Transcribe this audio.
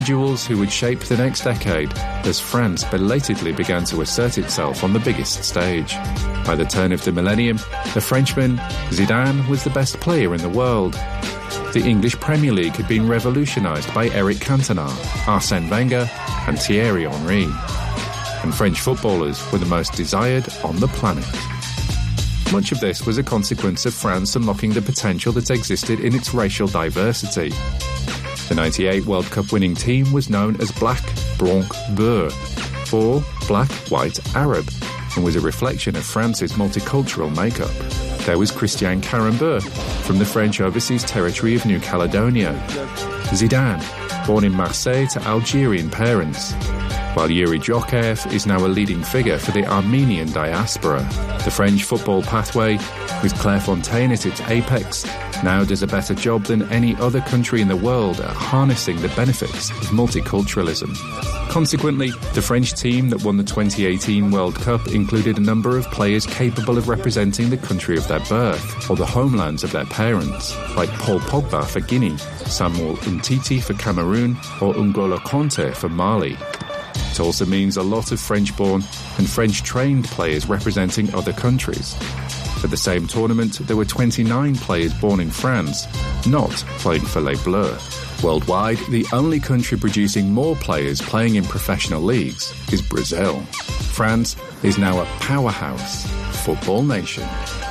individuals who would shape the next decade as France belatedly began to assert itself on the biggest stage. By the turn of the millennium, the Frenchman Zidane was the best player in the world. The English Premier League had been revolutionised by Eric Cantona, Arsène Wenger and Thierry Henry. And French footballers were the most desired on the planet. Much of this was a consequence of France unlocking the potential that existed in its racial diversity. The 98 World Cup winning team was known as Black, Blanc, Bleu, or Black, White, Arab, and was a reflection of France's multicultural makeup. There was Christian Carambeu from the French overseas territory of New Caledonia. Zidane, born in Marseille to Algerian parents, while Yuri Djorkaeff is now a leading figure for the Armenian diaspora. The French football pathway, with Clairefontaine at its apex, now does a better job than any other country in the world at harnessing the benefits of multiculturalism. Consequently, the French team that won the 2018 World Cup included a number of players capable of representing the country of their birth or the homelands of their parents, like Paul Pogba for Guinea, Samuel Umtiti for Cameroon, or N'Golo Kanté for Mali. It also means a lot of French-born and French-trained players representing other countries. At the same tournament, there were 29 players born in France, not playing for Les Bleus. Worldwide, the only country producing more players playing in professional leagues is Brazil. France is now a powerhouse football nation.